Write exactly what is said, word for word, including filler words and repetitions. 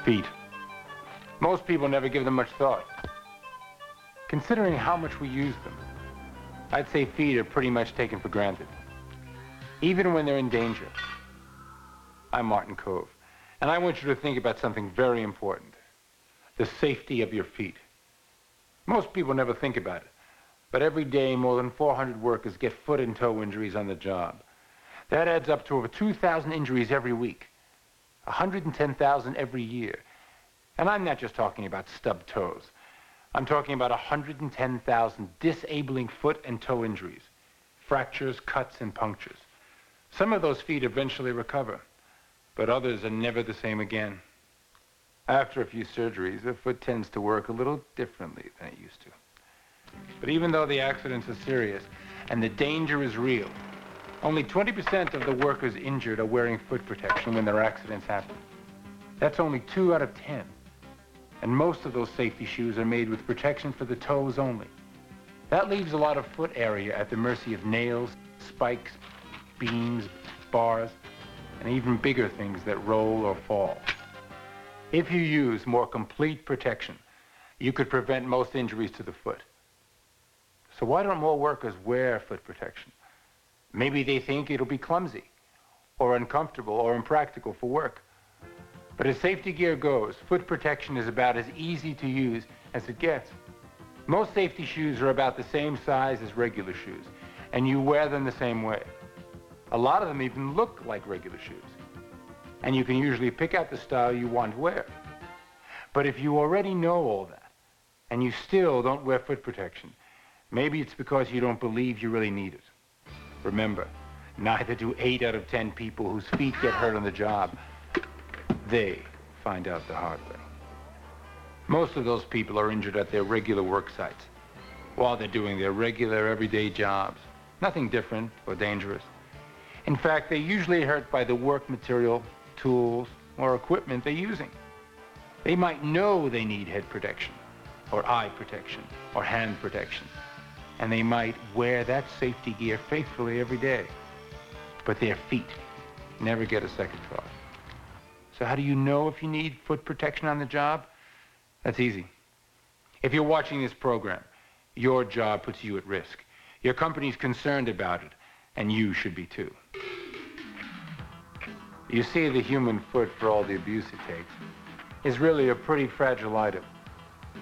Feet. Most people never give them much thought. Considering how much we use them, I'd say feet are pretty much taken for granted, even when they're in danger. I'm Martin Kove, and I want you to think about something very important: the safety of your feet. Most people never think about it, but every day more than four hundred workers get foot and toe injuries on the job. That adds up to over two thousand injuries every week, one hundred ten thousand every year. And I'm not just talking about stubbed toes. I'm talking about one hundred ten thousand disabling foot and toe injuries, fractures, cuts, and punctures. Some of those feet eventually recover, but others are never the same again. After a few surgeries, a foot tends to work a little differently than it used to. But even though the accidents are serious and the danger is real, only twenty percent of the workers injured are wearing foot protection when their accidents happen. That's only two out of ten. And most of those safety shoes are made with protection for the toes only. That leaves a lot of foot area at the mercy of nails, spikes, beams, bars, and even bigger things that roll or fall. If you use more complete protection, you could prevent most injuries to the foot. So why don't more workers wear foot protection? Maybe they think it'll be clumsy, or uncomfortable, or impractical for work. But as safety gear goes, foot protection is about as easy to use as it gets. Most safety shoes are about the same size as regular shoes, and you wear them the same way. A lot of them even look like regular shoes, and you can usually pick out the style you want to wear. But if you already know all that, and you still don't wear foot protection, maybe it's because you don't believe you really need it. Remember, neither do eight out of ten people whose feet get hurt on the job. They find out the hard way. Most of those people are injured at their regular work sites, while they're doing their regular, everyday jobs. Nothing different or dangerous. In fact, they're usually hurt by the work material, tools, or equipment they're using. They might know they need head protection, or eye protection, or hand protection, and they might wear that safety gear faithfully every day. But their feet never get a second thought. So how do you know if you need foot protection on the job? That's easy. If you're watching this program, your job puts you at risk. Your company's concerned about it, and you should be too. You see, the human foot, for all the abuse it takes, is really a pretty fragile item.